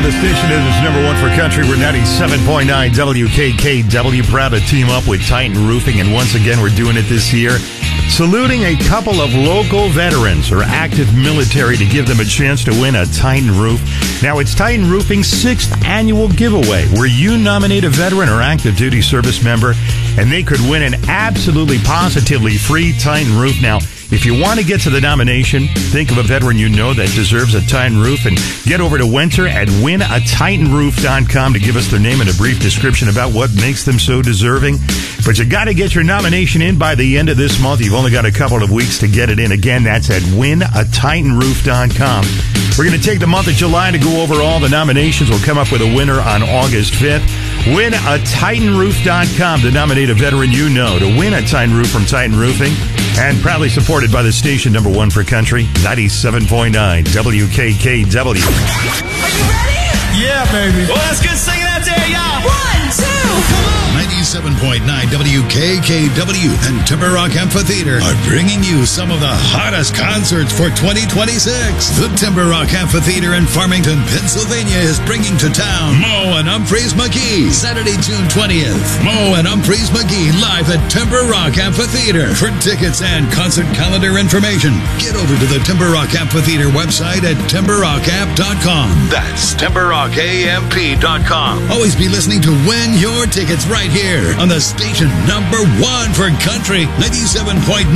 the station is number one for country. We're 97.9 WKKW. Proud to team up with Titan Roofing, and once again, we're doing it this year. Saluting a couple of local veterans or active military to give them a chance to win a Titan roof. Now, it's Titan Roofing's 6th annual giveaway, where you nominate a veteran or active duty service member, and they could win an absolutely positively free Titan roof. Now, if you want to get to the nomination, think of a veteran you know that deserves a Titan roof and get over to Winter at winatitanroof.com to give us their name and a brief description about what makes them so deserving. But you got to get your nomination in by the end of this month. You've only got a couple of weeks to get it in. Again, that's at winatitanroof.com. We're going to take the month of July to go over all the nominations. We'll come up with a winner on August 5th. Winatitanroof.com to nominate a veteran you know to win a Titan roof from Titan Roofing. And proudly supported by the station number one for country, 97.9 WKKW. Are you ready? Yeah, baby. Well, let's get singing out there, y'all. 1, 2, come on. 97.9 WKKW and Timber Rock Amphitheater are bringing you some of the hottest concerts for 2026. The Timber Rock Amphitheater in Farmington, Pennsylvania is bringing to town Moe and Humphreys McGee, Saturday, June 20th. Moe and Humphreys McGee live at Timber Rock Amphitheater. For tickets and concert calendar information, get over to the Timber Rock Amphitheater website at timberrockamp.com. That's timberrockamp.com. Always be listening to Win Your Tickets right here on the station number one for country, 97.9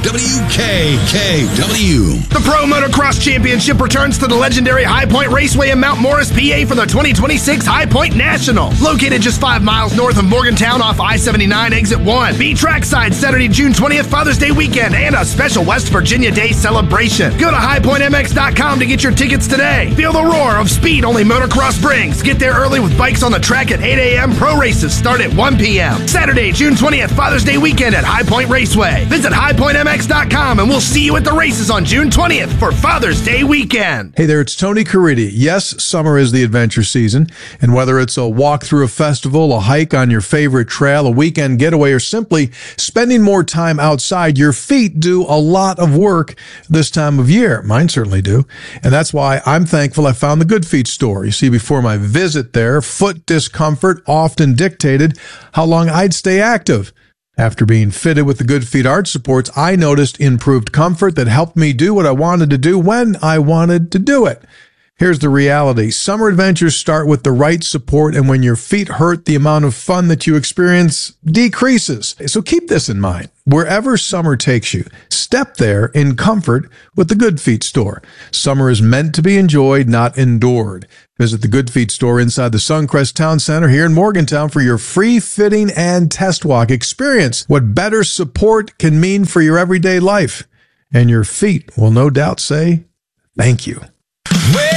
WKKW. The Pro Motocross Championship returns to the legendary High Point Raceway in Mount Morris, PA for the 2026 High Point National. Located just 5 miles north of Morgantown off I-79 Exit 1. Be trackside Saturday, June 20th, Father's Day weekend, and a special West Virginia Day celebration. Go to highpointmx.com to get your tickets today. Feel the roar of speed only motocross brings. Get there early with bikes on the track at 8 a.m. Pro races start at 1 p.m. Saturday, June 20th, Father's Day weekend at High Point Raceway. Visit highpointmx.com and we'll see you at the races on June 20th for Father's Day weekend. Hey there, it's Tony Caridi. Yes, summer is the adventure season, and whether it's a walk through a festival, a hike on your favorite trail, a weekend getaway, or simply spending more time outside, your feet do a lot of work this time of year. Mine certainly do. And that's why I'm thankful I found the Good Feet store. You see, before my visit there, foot discomfort often dictated how long I'd stay active. After being fitted with the Good Feet arch supports, I noticed improved comfort that helped me do what I wanted to do when I wanted to do it. Here's the reality. Summer adventures start with the right support, and when your feet hurt, the amount of fun that you experience decreases. So keep this in mind. Wherever summer takes you, step there in comfort with the Good Feet store. Summer is meant to be enjoyed, not endured. Visit the Good Feet store inside the Suncrest Town Center here in Morgantown for your free fitting and test walk. Experience what better support can mean for your everyday life. And your feet will no doubt say thank you.